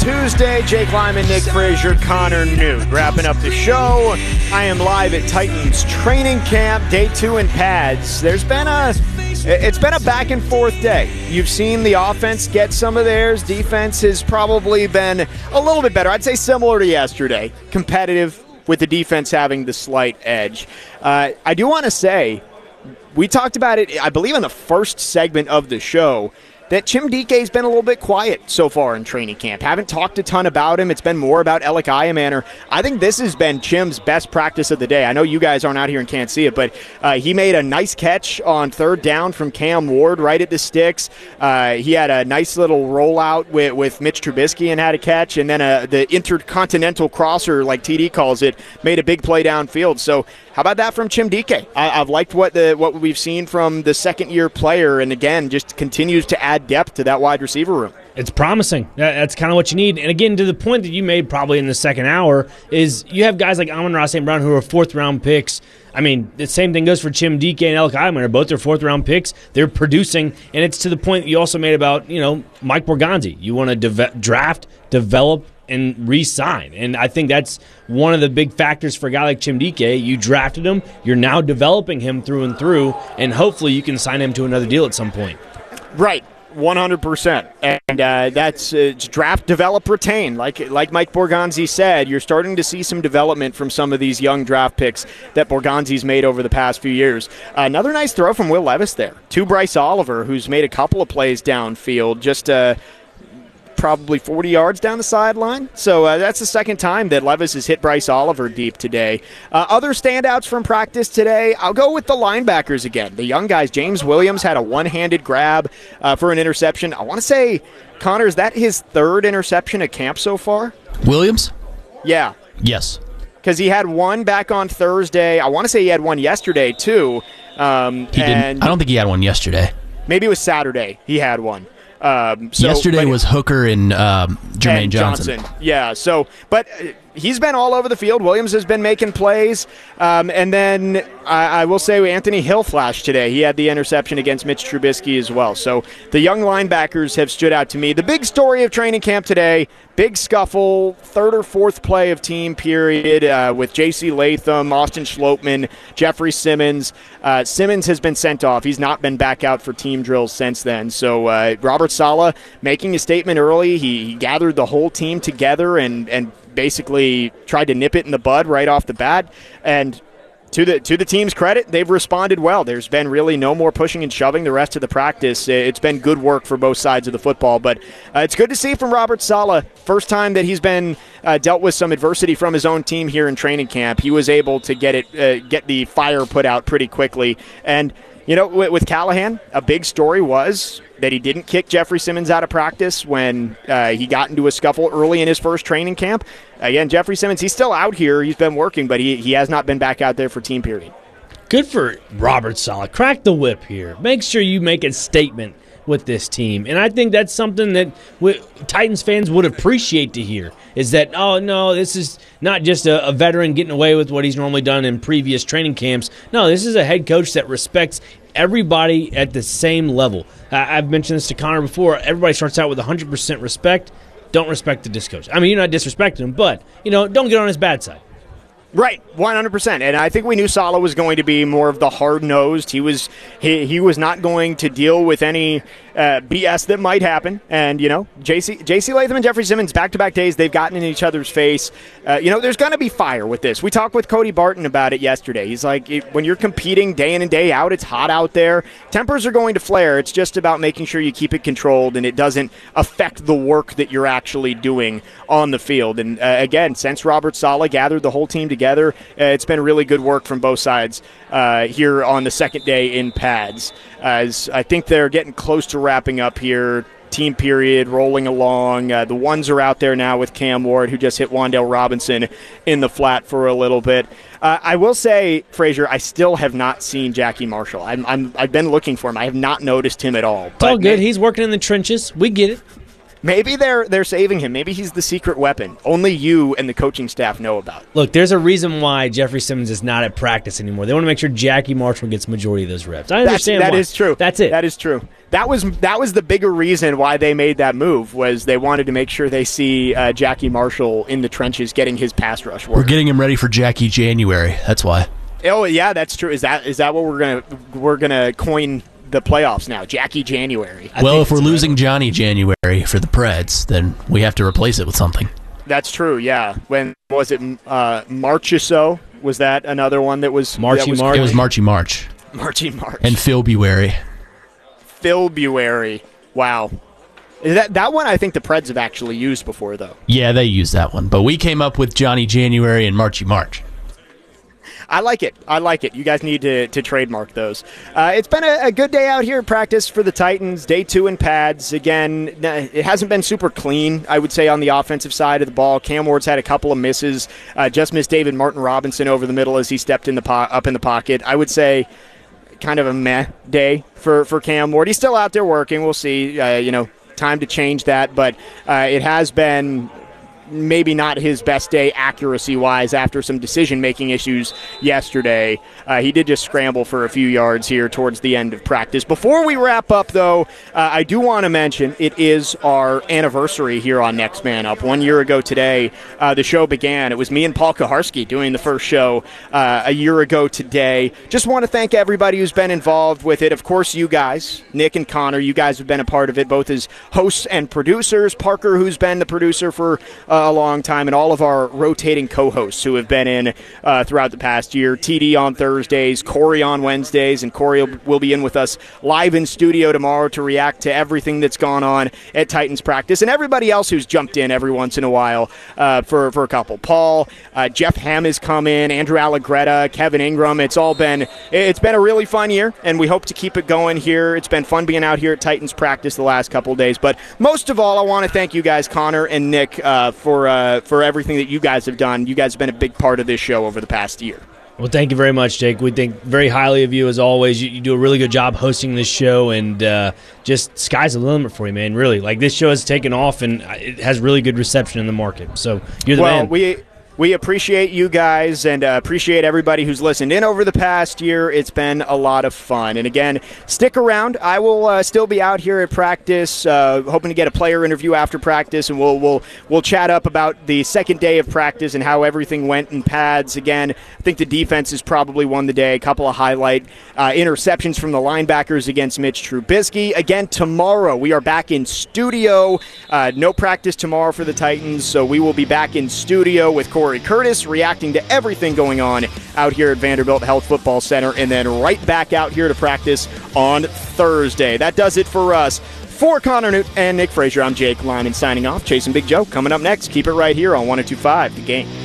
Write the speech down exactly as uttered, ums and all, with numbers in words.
Tuesday. Jake Lyman, Nick Frazier, Connor Newt. Wrapping up the show. I am live at Titans training camp, day two in pads. There's been a, it's been a back and forth day. You've seen the offense get some of theirs. Defense has probably been a little bit better. I'd say similar to yesterday. Competitive with the defense having the slight edge. Uh, I do want to say, we talked about it, I believe, in the first segment of the show, that Chim Dike's been a little bit quiet so far in training camp. Haven't talked a ton about him. It's been more about Alec Iamaner. I think this has been Chim's best practice of the day. I know you guys aren't out here and can't see it, but uh, he made a nice catch on third down from Cam Ward right at the sticks. Uh, he had a nice little rollout with, with Mitch Trubisky and had a catch, and then a, the intercontinental crosser, like T D calls it, made a big play downfield. So how about that from Chim Dike? I, I've liked what the what we've seen from the second-year player, and again, just continues to add depth to that wide receiver room. It's promising. That's kind of what you need. And again, to the point that you made probably in the second hour, is you have guys like Amon-Ra Saint Brown who are fourth-round picks. I mean, the same thing goes for Chim Dike and Alec Iamaner. Both are fourth-round picks. They're producing, and it's to the point that you also made about, you know, Mike Borgonzi. You want to de- draft, develop, and re-sign. And I think that's one of the big factors for a guy like Chim Dike. You drafted him. You're now developing him through and through, and hopefully you can sign him to another deal at some point. Right. one hundred percent. And uh, that's uh, draft, develop, retain. Like like Mike Borgonzi said, you're starting to see some development from some of these young draft picks that Borgonzi's made over the past few years. Uh, another nice throw from Will Levis there to Bryce Oliver, who's made a couple of plays downfield, just uh, probably forty yards down the sideline. So uh, that's the second time that Levis has hit Bryce Oliver deep today. Uh, other standouts from practice today, I'll go with the linebackers again. The young guys, James Williams had a one-handed grab uh, for an interception. I want to say, Connor, is that his third interception at camp so far? Williams? Yeah. Yes. Because he had one back on Thursday. I want to say he had one yesterday, too. Um, he didn't. I don't think he had one yesterday. Maybe it was Saturday he had one. Um, so, Yesterday but, was Hooker and um, Jermaine and Johnson. Johnson. Yeah, so, but uh, he's been all over the field. Williams has been making plays. Um, and then I, I will say Anthony Hill flashed today. He had the interception against Mitch Trubisky as well. So the young linebackers have stood out to me. The big story of training camp today, big scuffle, third or fourth play of team period uh, with J C Latham, Austin Schlottman, Jeffrey Simmons. Uh, Simmons has been sent off. He's not been back out for team drills since then. So uh, Robert Saleh making a statement early. He, he gathered the whole team together and, and basically tried to nip it in the bud right off the bat. And to the to the team's credit, they've responded well. There's been really no more pushing and shoving the rest of the practice. It's been good work for both sides of the football. But uh, it's good to see from Robert Saleh. First time that he's been uh, dealt with some adversity from his own team here in training camp. He was able to get it uh, get the fire put out pretty quickly. And you know, with Callahan, a big story was that he didn't kick Jeffrey Simmons out of practice when uh, he got into a scuffle early in his first training camp. Again, Jeffrey Simmons, he's still out here. He's been working, but he, he has not been back out there for team period. Good for Robert Saleh. Crack the whip here. Make sure you make a statement with this team. And I think that's something that we, Titans fans would appreciate to hear, is that, oh, no, this is not just a, a veteran getting away with what he's normally done in previous training camps. No, this is a head coach that respects everybody at the same level. Uh, I've mentioned this to Connor before. Everybody starts out with one hundred percent respect. Don't respect the disc coach. I mean, you're not disrespecting him, but, you know, don't get on his bad side. Right, one hundred percent. And I think we knew Saleh was going to be more of the hard-nosed. He was he, he was not going to deal with any uh, B S that might happen. And, you know, J C, J C Latham and Jeffrey Simmons, back-to-back days, they've gotten in each other's face. Uh, you know, there's going to be fire with this. We talked with Cody Barton about it yesterday. He's like, it, when you're competing day in and day out, it's hot out there. Tempers are going to flare. It's just about making sure you keep it controlled and it doesn't affect the work that you're actually doing on the field. And, uh, again, since Robert Saleh gathered the whole team together, Uh, it's been really good work from both sides uh, here on the second day in pads. As I think they're getting close to wrapping up here. Team period rolling along. Uh, the ones are out there now with Cam Ward, who just hit Wan'Dale Robinson in the flat for a little bit. Uh, I will say, Frazier, I still have not seen Jackie Marshall. I'm, I'm, I've been looking for him. I have not noticed him at all. It's all good. He's working in the trenches. We get it. Maybe they're they're saving him. Maybe he's the secret weapon. Only you and the coaching staff know about. Look, there's a reason why Jeffrey Simmons is not at practice anymore. They want to make sure Jackie Marshall gets majority of those reps. I understand That's, that why. is true. That's it. That is true. That was that was the bigger reason why they made that move, was they wanted to make sure they see uh, Jackie Marshall in the trenches getting his pass rush work. We're getting him ready for Jackie January. That's why. Oh yeah, that's true. Is that is that what we're gonna we're gonna coin the playoffs now? Jackie January. I well, if we're losing right. Johnny January for the Preds, then we have to replace it with something. That's true. Yeah. When was it? Uh, March or so? Was that another one that was Marchy that was March? It was Marchy March. Marchy March. And February. February. Wow. That that one I think the Preds have actually used before, though. Yeah, they used that one, but we came up with Johnny January and Marchy March. I like it. I like it. You guys need to, to trademark those. Uh, it's been a, a good day out here at practice for the Titans. Day two in pads. Again, it hasn't been super clean, I would say, on the offensive side of the ball. Cam Ward's had a couple of misses. Uh, just missed David Martin Robinson over the middle as he stepped in the po- up in the pocket. I would say kind of a meh day for, for Cam Ward. He's still out there working. We'll see. Uh, you know, time to change that. But uh, it has been maybe not his best day accuracy-wise after some decision-making issues yesterday. Uh, he did just scramble for a few yards here towards the end of practice. Before we wrap up, though, uh, I do want to mention it is our anniversary here on Next Man Up. One year ago today, uh, the show began. It was me and Paul Kuharsky doing the first show uh, a year ago today. Just want to thank everybody who's been involved with it. Of course, you guys, Nick and Connor, you guys have been a part of it, both as hosts and producers. Parker, who's been the producer for uh, a long time, and all of our rotating co-hosts who have been in uh, throughout the past year. T D on Thursdays, Corey on Wednesdays, and Corey will, will be in with us live in studio tomorrow to react to everything that's gone on at Titans practice, and everybody else who's jumped in every once in a while uh, for, for a couple. Paul, uh, Jeff Hamm has come in, Andrew Allegretta, Kevin Ingram. It's all been, it's been a really fun year, and we hope to keep it going here. It's been fun being out here at Titans practice the last couple of days, but most of all, I want to thank you guys, Connor and Nick, uh, for uh, for everything that you guys have done. You guys have been a big part of this show over the past year. Well, thank you very much, Jake. We think very highly of you as always. You, you do a really good job hosting this show, and uh, just sky's the limit for you, man. Really, like this show has taken off, and it has really good reception in the market. So you're the well, man. we. We appreciate you guys and uh, appreciate everybody who's listened in over the past year. It's been a lot of fun. And again, stick around. I will uh, still be out here at practice, uh, hoping to get a player interview after practice, and we'll we'll we'll chat up about the second day of practice and how everything went in pads. Again, I think the defense has probably won the day. A couple of highlight uh, interceptions from the linebackers against Mitch Trubisky. Again, tomorrow we are back in studio. Uh, no practice tomorrow for the Titans, so we will be back in studio with Corey Corey Curtis, reacting to everything going on out here at Vanderbilt Health Football Center, and then right back out here to practice on Thursday. That does it for us. For Connor Newt and Nick Frazier, I'm Jake Lyman signing off. Chasing Big Joe coming up next. Keep it right here on one oh two point five The Game.